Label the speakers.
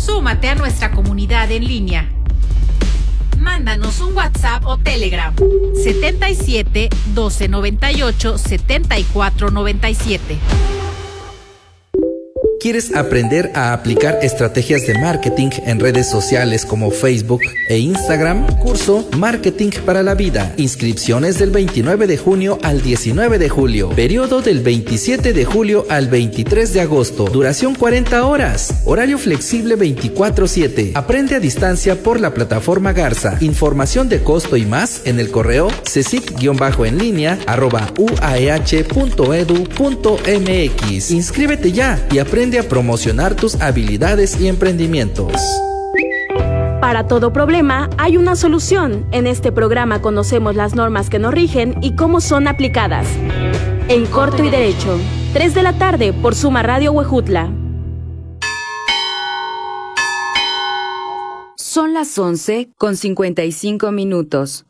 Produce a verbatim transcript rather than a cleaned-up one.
Speaker 1: Súmate a nuestra comunidad en línea. Mándanos un WhatsApp o Telegram setenta y siete, doce noventa y ocho, setenta y cuatro noventa y siete.
Speaker 2: ¿Quieres aprender a aplicar estrategias de marketing en redes sociales como Facebook e Instagram? Curso Marketing para la Vida. Inscripciones del veintinueve de junio al diecinueve de julio. Periodo del veintisiete de julio al veintitrés de agosto. Duración cuarenta horas. Horario flexible veinticuatro siete. Aprende a distancia por la plataforma Garza. Información de costo y más en el correo cesic-en línea arroba uaeh punto edu punto mx. Inscríbete ya y aprende a promocionar tus habilidades y emprendimientos.
Speaker 3: Para todo problema hay una solución. En este programa conocemos las normas que nos rigen y cómo son aplicadas. En Corto y Derecho, tres de la tarde por Suma Radio Huejutla.
Speaker 4: Son las once con cincuenta y cinco minutos.